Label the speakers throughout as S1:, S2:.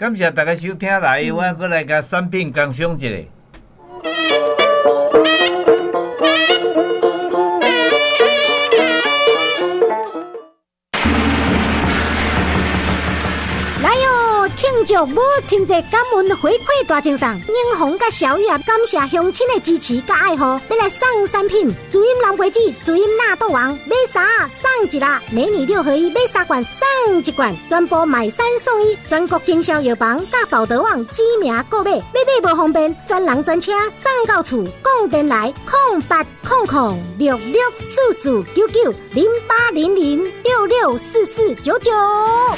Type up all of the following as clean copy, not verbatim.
S1: 感谢大家收听来，我过来甲产品工商一下。
S2: 庆祝母亲节感恩回馈大赠送，英红甲小玉感谢乡亲的支持甲爱护，要来送产品：主音蓝桂子、主音纳豆王，买啥送一啦！美女6合1买3罐送1罐，全部买3送1，全国经销药房甲宝德网指名购买，买无方便，专人专车送到厝，讲电来0800-44990800-664499。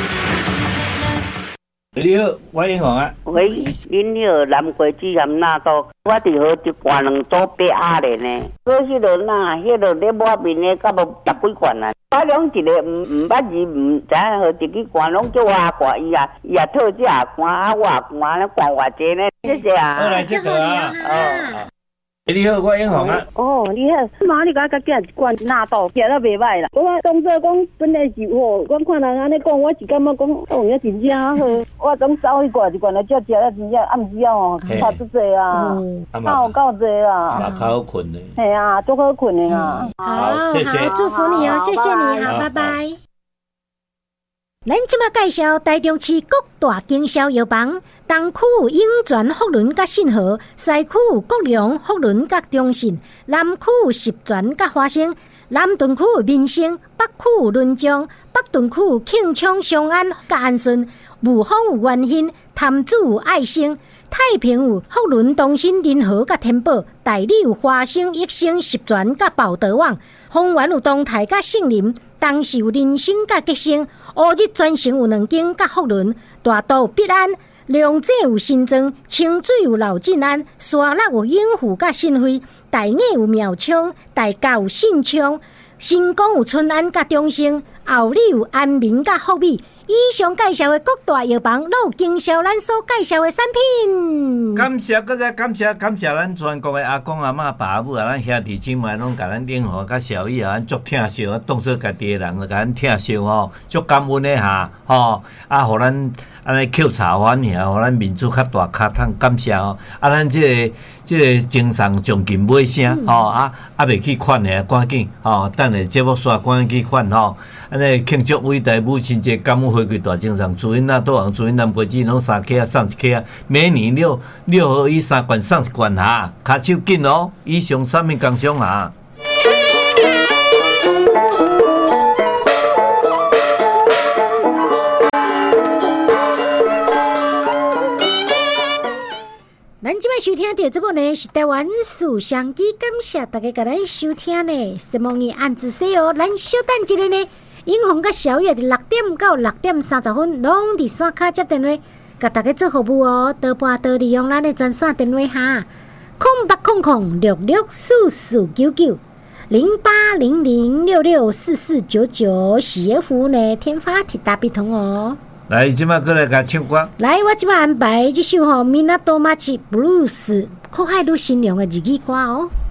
S1: 你好，我英红啊。
S3: 喂，恁好，蓝桂子含纳豆，我伫好一罐2组8咧呢。嗰迄落那，迄落咧抹面咧，甲无10几罐啊。我拢一个唔捌字，唔知好一支罐拢叫我罐，伊也套这罐啊，我罐咧罐偌济呢？谢谢啊。
S1: 好来这个啊，哦。你好，我英红啊。
S3: 哦，你好，妈，你甲寄一罐纳豆，寄得袂歹啦。我当作讲本来是好，我看人安尼讲，我是感觉讲，哦，也真正好。我总走去挂一罐来食，食了真正暗时哦，差足济啊，有够济啦。
S1: 嘛较好困的。
S3: 系啊，足好困的啦。
S1: 好，谢谢，
S2: 祝福你哦，谢谢你，好，拜拜。咱即马介绍台中市各大经销药房，东区有永泉、福伦甲信和，西区有国良、福伦甲中信，南区有十全甲华兴，南屯区有民生，北区有仑江，北屯区有庆昌、松安甲安顺，雾峰有元兴，潭子有爱生，太平有福伦、东新、仁和甲天宝，大理有华兴、益生、十全甲宝德旺，丰原有东泰甲杏林，东势有人生甲吉生，乌日专程有2间甲福伦，大道有必安，龙井有新庄，清水有老进安，沙鹿有永富甲新辉，大雅有苗昌，大甲有信昌，新光有春安甲中兴，后里有安民甲福美。以上介绍的各大药房，都有经销咱所介绍的产品。
S1: 感谢，搁再感谢咱全国的阿公阿嬷、爸母啊，咱兄弟姊妹拢甲咱英红甲小玉啊，咱足疼惜，当做家己的人，甲咱疼惜吼，足感恩的哈吼，啊，互咱安尼扣茶碗尔，互咱面子较大较通，感谢吼，啊，咱这个精神奖金买声吼，未去款的赶紧吼，等下节目煞赶紧去款吼。安尼庆祝伟大母亲节，感恩回馈大精神，主因纳豆王、主因蓝桂子拢3克送1克，每年6合1 3罐送1罐哈，卡手紧哦！以上产品工商哈。
S2: 咱即摆收听到这部呢是台湾树香机，感谢大家甲咱收听呢，希望你按自西哦，咱稍等一下呢。英红甲小月伫6点到6点30分，拢伫线卡接电话，甲大家做服务哦。多半多利用咱的专线电话哈，0800664499，0800664499，事业服务呢，天发铁打比通哦。
S1: 来，即摆过来甲唱歌。
S2: 来，我即摆安排这首吼，米纳多马奇布鲁斯，可爱女新娘的日语歌哦。